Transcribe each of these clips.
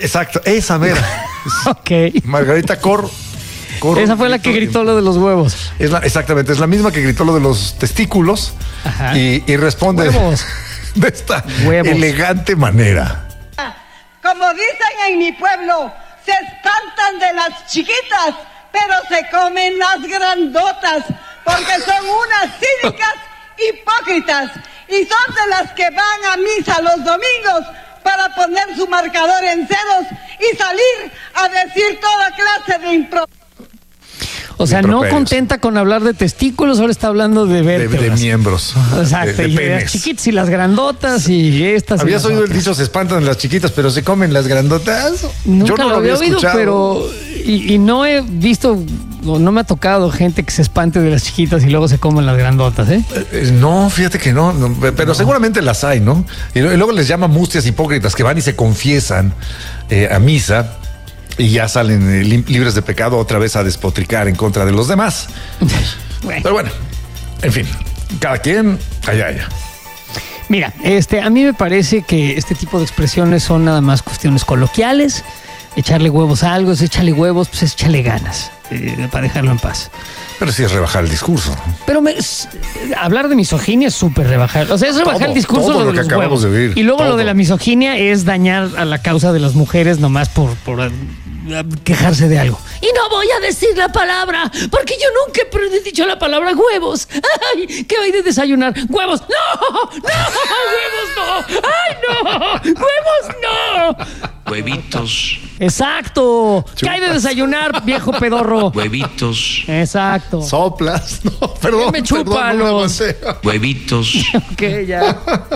Exacto, esa mera. Ok. Margarita Corro. Esa fue la que gritó lo de los huevos. Exactamente, es la misma que gritó lo de los testículos. Ajá. Y responde Huevos. de esta Huevos. elegante manera. Como dicen en mi pueblo, se espantan de las chiquitas, pero se comen las grandotas, porque son unas cínicas hipócritas y son de las que van a misa los domingos para poner su marcador en ceros y salir a decir toda clase de improperios. O sea, no contenta con hablar de testículos, ahora está hablando de vértebras. De miembros. Exacto, y de las chiquitas y las grandotas y estas. ¿Habías oído el dicho, se espantan las chiquitas, pero se comen las grandotas? Nunca Yo no lo había oído, escuchado. pero... Y no he visto, o no me ha tocado gente que se espante de las chiquitas y luego se comen las grandotas, ¿eh? No, fíjate que no, pero seguramente las hay, ¿no? Y luego les llaman mustias hipócritas que van y se confiesan a misa y ya salen libres de pecado otra vez a despotricar en contra de los demás. Bueno. Pero bueno, en fin, cada quien, allá. Mira, a mí me parece que este tipo de expresiones son nada más cuestiones coloquiales. Echarle huevos a algo es échale huevos, pues échale ganas para dejarlo en paz. Pero sí es rebajar el discurso. Pero hablar de misoginia es súper rebajar. O sea, es rebajar el discurso todo lo de que los acabamos huevos. de oír, y luego todo. lo de la misoginia es dañar a la causa de las mujeres nomás por quejarse de algo. Y no voy a decir la palabra, porque yo nunca he dicho la palabra huevos. Ay, ¿qué hay de desayunar? ¡Huevos! ¡No! ¡No! ¡Huevos no! ¡Ay, no! ¡Huevos no! Huevitos, Exacto. ¿Qué hay de desayunar, viejo pedorro? huevitos, Exacto. Soplas, no, perdón. Me chupa no me los- avancé. huevitos. Ok, ya.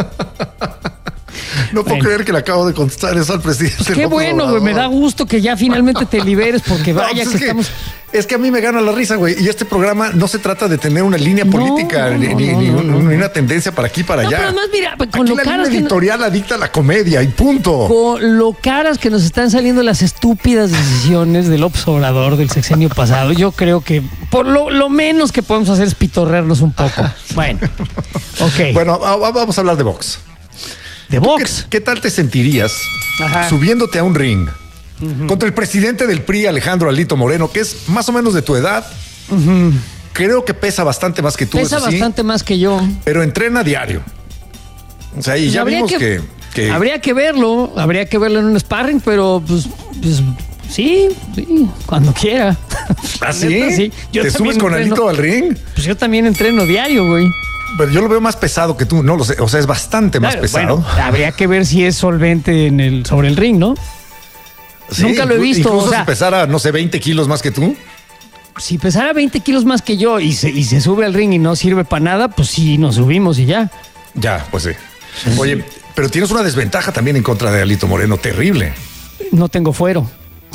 No puedo Bueno. creer que le acabo de contestar eso al presidente. Qué López bueno, güey. Obrador. Me da gusto que ya finalmente te liberes, porque No, vaya pues que estamos. es que a mí me gana la risa, güey. Y este programa no se trata de tener una línea política, no, ni no. una tendencia para aquí para No, allá. pero además, mira, con Aquí lo la caras línea que editorial adicta a la comedia y punto. con lo caras que nos están saliendo las estúpidas decisiones del López Obrador del sexenio pasado, yo creo que por lo menos que podemos hacer es pitorrearnos un poco. Bueno, ok. Bueno, vamos a hablar de box. De box. ¿Qué tal te sentirías Ajá. subiéndote a un ring contra el presidente del PRI, Alejandro Alito Moreno, que es más o menos de tu edad? Creo que pesa bastante más que tú, Pesa eso sí, bastante más que yo. pero entrena diario. O sea, y Pues ya vimos que habría que verlo en un sparring, pero pues sí, cuando quiera. ¿Ah, La sí? neta, sí. Yo ¿Te también subes con entreno. Alito al ring? Pues yo también entreno diario, güey. Pero yo lo veo más pesado que tú, no lo sé. O sea, es bastante más pesado. Bueno, habría que ver si es solvente sobre el ring, ¿no? Sí, nunca lo he visto, Incluso o sea- si pesara, no sé, 20 kilos más que tú. Si pesara 20 kilos más que yo y se sube al ring y no sirve para nada, pues sí, nos subimos y ya. Ya, pues sí. Oye, pero tienes una desventaja también en contra de Alito Moreno, terrible. No tengo fuero.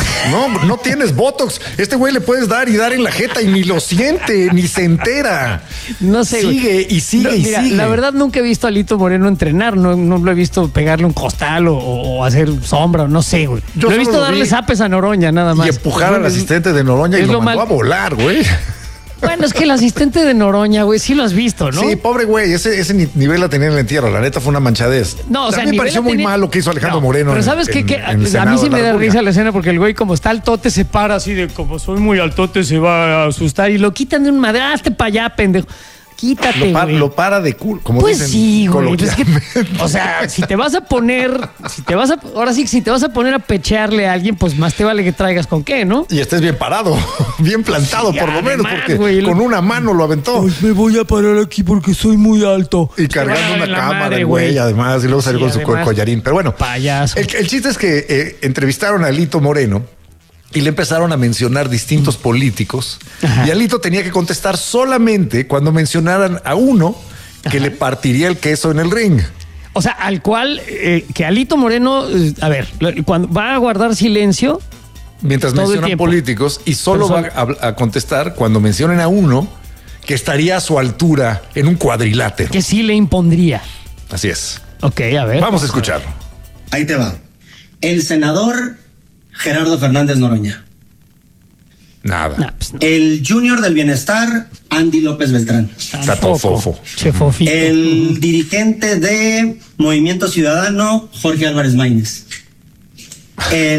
No tienes Botox. Este güey le puedes dar y dar en la jeta y ni lo siente, ni se entera. No sé, güey. Sigue y sigue y Mira, sigue. la verdad nunca he visto a Alito Moreno entrenar, no lo he visto pegarle un costal o hacer sombra, no sé, güey. Yo Lo he solo visto lo darle vi. zapes a Noroña, nada más. Y empujar al Es- asistente de Noroña y es lo lo mandó mal- a volar, güey. Bueno, es que el asistente de Noroña, güey, sí lo has visto, ¿no? Sí, pobre güey, ese nivel la tenía en el entierro. La neta fue una manchadez. No, o sea, a mí me nivel pareció la muy tenía- mal lo que hizo Alejandro No, Moreno. Pero ¿sabes qué? A mí sí me da risa la escena porque el güey, como está altote, se para así de como soy muy altote, se va a asustar y lo quitan de un madraste para allá, pendejo. Quítate, güey. Lo para de culo, como Pues dicen sí, güey. Es que, coloquialmente. o sea, si te vas a poner a pechearle a alguien, pues más te vale que traigas con qué, ¿no? Y estés bien parado, bien plantado Sí, por lo menos, además, porque güey, con una mano lo aventó. me voy a parar aquí porque soy muy alto. Y Te van a cargando dar una en la cámara, madre, el güey, además, y luego salió Sí, con su además, collarín. Pero bueno, payaso. el chiste es que entrevistaron a Alito Moreno y le empezaron a mencionar distintos políticos. Ajá. Y Alito tenía que contestar solamente cuando mencionaran a uno que le partiría el queso en el ring. O sea, al cual, que Alito Moreno, a ver, cuando va a guardar silencio, Mientras Todo el mencionan tiempo. políticos y solo Pero va a contestar cuando mencionen a uno que estaría a su altura en un cuadrilátero. que sí le impondría. Así es. Ok, a ver. Vamos a escucharlo. Ahí te va. El senador Gerardo Fernández Noroña. Nada. Nah, pues no. El Junior del Bienestar, Andy López Beltrán. Está Tampoco. fofo. Che, fofito. El dirigente de Movimiento Ciudadano, Jorge Álvarez Maínez. El